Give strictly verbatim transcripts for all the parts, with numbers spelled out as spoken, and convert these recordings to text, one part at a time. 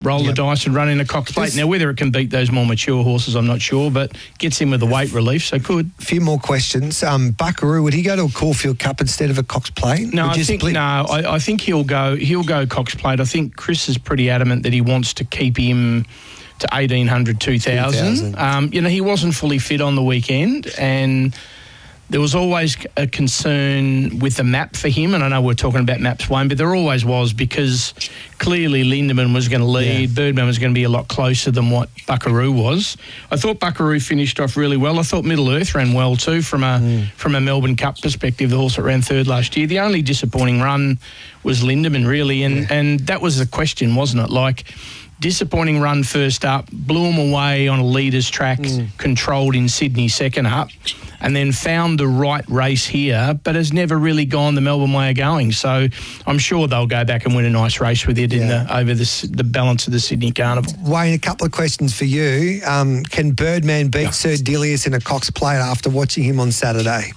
roll yep. the dice and run in a Cox Plate. Now, whether it can beat those more mature horses, I'm not sure, but gets him with the weight relief, so could. A few more questions. Um, Buckaroo, would he go to a Caulfield Cup instead of a Cox Plate? No, would I think, split? no I, I think he'll go he'll go Cox Plate. I think Chris is pretty adamant that he wants to keep him to eighteen hundred, two thousand. Um, you know, he wasn't fully fit on the weekend, and there was always a concern with the map for him, and I know we're talking about maps, Wayne, but there always was, because clearly Lindemann was going to lead, yeah. Birdman was going to be a lot closer than what Buckaroo was. I thought Buckaroo finished off really well. I thought Middle Earth ran well too from a mm. from a Melbourne Cup perspective, the horse that ran third last year. The only disappointing run was Lindemann, really, and, yeah. and that was the question, wasn't it? Like, disappointing run first up, blew him away on a leader's track, mm. controlled in Sydney second up, and then found the right race here, but has never really gone the Melbourne way of going. So I'm sure they'll go back and win a nice race with it yeah. in the over the, the balance of the Sydney Carnival. Wayne, a couple of questions for you. Um, can Birdman beat yeah. Sir Dilius in a Cox Plate after watching him on Saturday?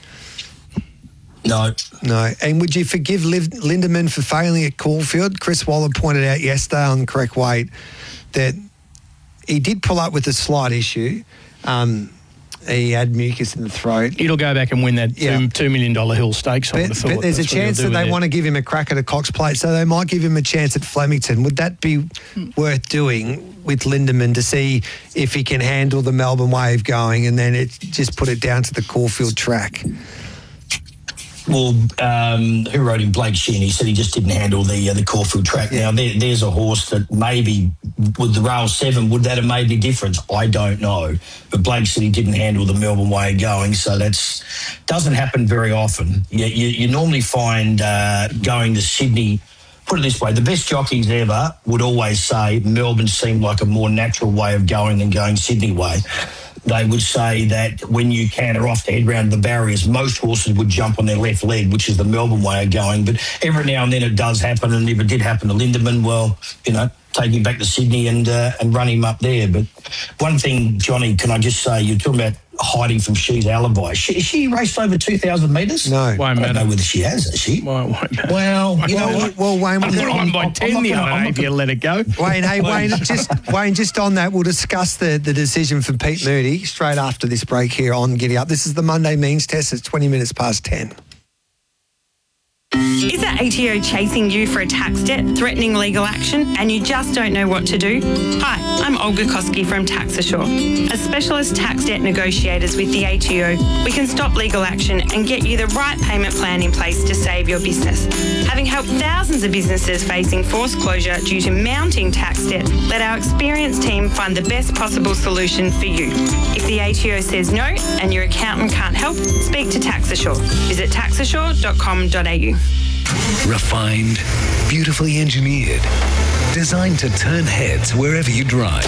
No. No. And would you forgive Liv- Lindemann for failing at Caulfield? Chris Waller pointed out yesterday on Correct Weight that he did pull up with a slight issue. Um, he had mucus in the throat. He'll go back and win that yeah. two, two million dollars Hill Stakes. But, but there's a chance that they want to give him a crack at a Cox Plate, so they might give him a chance at Flemington. Would that be worth doing with Lindemann to see if he can handle the Melbourne wave going, and then it just put it down to the Caulfield track? Well, um, who wrote him? Blake Sheehan. He said he just didn't handle the uh, the Caulfield track. Yeah. Now, there, there's a horse that maybe with the rail seven, would that have made any difference? I don't know. But Blake said he didn't handle the Melbourne way of going, so that's doesn't happen very often. You, you, you normally find uh, going to Sydney, put it this way, the best jockeys ever would always say Melbourne seemed like a more natural way of going than going Sydney way. They would say that when you canter off to head round the barriers, most horses would jump on their left leg, which is the Melbourne way of going. But every now and then it does happen, and if it did happen to Lindemann, well, you know, take him back to Sydney and uh, and run him up there. But one thing, Johnny, can I just say, you're talking about hiding from She's alibi. She, she raced over two thousand metres? No. I don't know whether she has, has she? Won't, won't well, you know well, what? Well, Wayne, I'm we'll on by ten the other day if you let it go. Wayne, hey, Wayne, just Wayne, just on that, we'll discuss the, the decision for Pete Moody straight after this break here on Giddy Up. This is the Monday Means Test. It's twenty minutes past ten. Is the A T O chasing you for a tax debt, threatening legal action, and you just don't know what to do? Hi, I'm Olga Koski from Tax Assure. As specialist tax debt negotiators with the A T O, we can stop legal action and get you the right payment plan in place to save your business. Having helped thousands of businesses facing forced closure due to mounting tax debt, let our experienced team find the best possible solution for you. If the A T O says no and your accountant can't help, speak to Tax Assure. Visit tax assure dot com dot a u. Refined, beautifully engineered, designed to turn heads wherever you drive.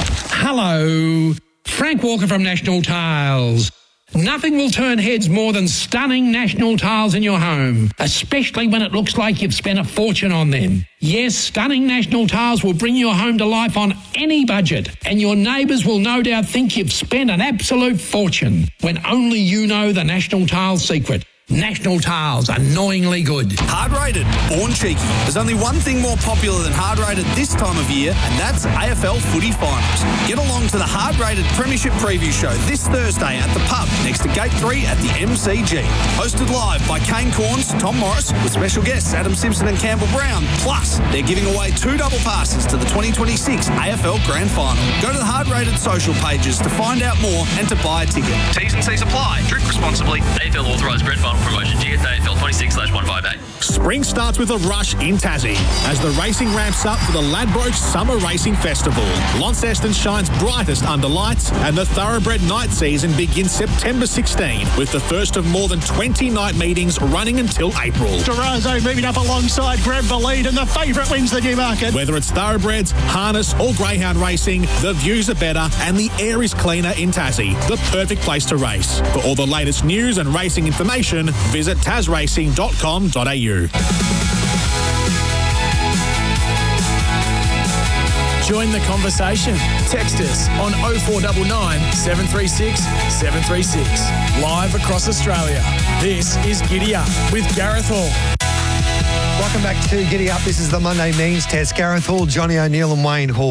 Hello, Frank Walker from National Tiles. Nothing will turn heads more than stunning National Tiles in your home, especially when it looks like you've spent a fortune on them. Yes, stunning National Tiles will bring your home to life on any budget, and your neighbours will no doubt think you've spent an absolute fortune when only you know the National Tiles secret. National Tiles, annoyingly good. Hard Rated, born cheeky. There's only one thing more popular than Hard Rated this time of year, and that's A F L Footy Finals. Get along to the Hard Rated Premiership Preview Show this Thursday at the pub next to Gate three at the M C G. Hosted live by Kane Corns, Tom Morris, with special guests Adam Simpson and Campbell Brown. Plus, they're giving away two double passes to the twenty twenty-six A F L Grand Final. Go to the Hard Rated social pages to find out more and to buy a ticket. T's and C's apply. Drink responsibly. A F L authorised Grand Final promotion. G S A F L twenty-six slash one five eight. Spring starts with a rush in Tassie as the racing ramps up for the Ladbroke Summer Racing Festival. Launceston shines brightest under lights, and the Thoroughbred night season begins September sixteenth with the first of more than twenty night meetings running until April. Durazo moving up alongside Grab the lead, and the favourite wins the Newmarket. Whether it's thoroughbreds, harness or greyhound racing, the views are better and the air is cleaner in Tassie. The perfect place to race. For all the latest news and racing information, visit tas racing dot com dot a u. Join the conversation. Text us on oh four nine nine, seven three six, seven three six. Live across Australia. This is Giddy Up with Gareth Hall. Welcome back to Giddy Up. This is the Monday Means Test. Gareth Hall, Johnny O'Neill and Wayne Hall.